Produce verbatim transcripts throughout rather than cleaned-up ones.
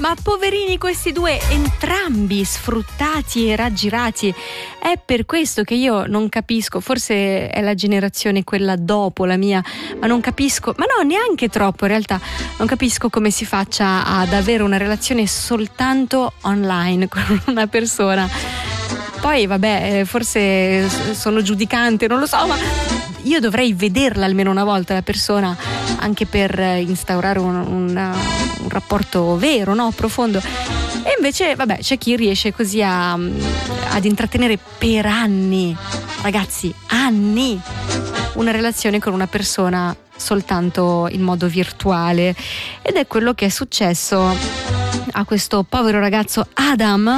Ma poverini questi due, entrambi sfruttati e raggirati. È per questo che io non capisco, forse è la generazione quella dopo la mia, ma non capisco, ma no, neanche troppo in realtà, non capisco come si faccia ad avere una relazione soltanto online con una persona. Poi vabbè, forse sono giudicante, non lo so, ma io dovrei vederla almeno una volta la persona, anche per instaurare un, un, un rapporto vero, no? Profondo. E invece vabbè, c'è chi riesce così a, ad intrattenere per anni, ragazzi, anni, una relazione con una persona soltanto in modo virtuale. Ed è quello che è successo a questo povero ragazzo Adam,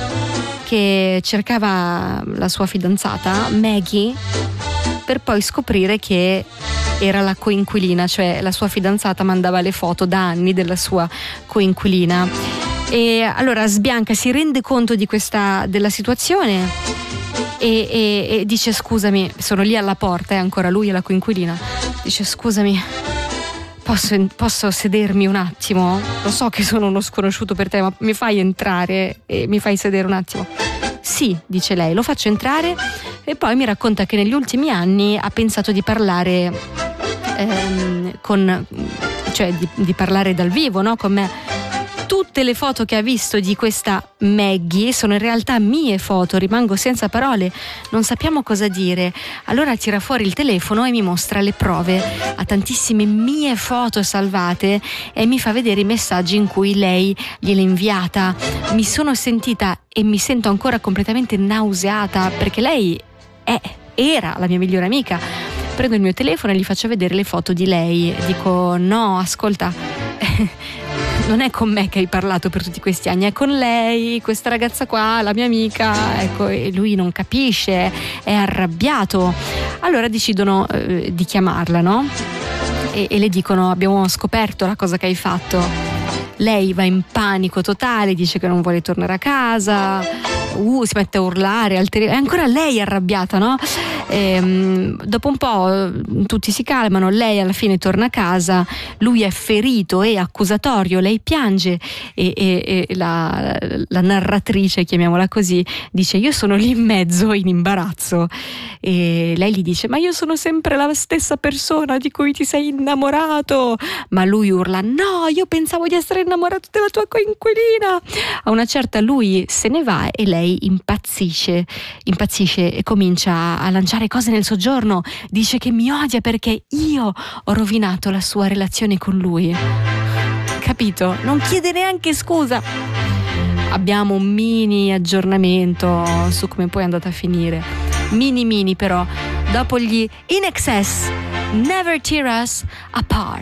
che cercava la sua fidanzata Maggie, per poi scoprire che era la coinquilina, cioè la sua fidanzata mandava le foto da anni della sua coinquilina. E allora sbianca, si rende conto di questa della situazione e, e, e dice: scusami, sono lì alla porta, è ancora lui e la coinquilina, dice: scusami, posso, posso sedermi un attimo? Lo so che sono uno sconosciuto per te, ma mi fai entrare e mi fai sedere un attimo? Sì, dice lei, lo faccio entrare. E poi mi racconta che negli ultimi anni ha pensato di parlare ehm, con, cioè di, di parlare dal vivo, no? Con me. Tutte le foto che ha visto di questa Maggie sono in realtà mie foto, rimango senza parole, non sappiamo cosa dire. Allora tira fuori il telefono e mi mostra le prove, ha tantissime mie foto salvate e mi fa vedere i messaggi in cui lei gliel'ha inviata. Mi sono sentita e mi sento ancora completamente nauseata, perché lei è, era la mia migliore amica. Prendo il mio telefono e gli faccio vedere le foto di lei. Dico: no, ascolta, non è con me che hai parlato per tutti questi anni, è con lei, questa ragazza qua, la mia amica. Ecco, e lui non capisce, è arrabbiato. Allora decidono eh, di chiamarla, no? E, e le dicono: abbiamo scoperto la cosa che hai fatto. Lei va in panico totale, dice che non vuole tornare a casa, uh, si mette a urlare al tele- è ancora lei arrabbiata, no? E, um, dopo un po' tutti si calmano, lei alla fine torna a casa, lui è ferito e accusatorio, lei piange e, e, e la, la narratrice, chiamiamola così, dice: io sono lì in mezzo in imbarazzo, e lei gli dice: ma io sono sempre la stessa persona di cui ti sei innamorato, ma lui urla: no, io pensavo di essere innamorato della tua coinquilina. A una certa lui se ne va e lei impazzisce impazzisce e comincia a lanciare cose nel soggiorno, dice che mi odia perché io ho rovinato la sua relazione con lui. Capito? Non chiede neanche scusa. Abbiamo un mini aggiornamento su come poi è andata a finire, mini mini però, dopo gli In Excess, Never Tear Us Apart.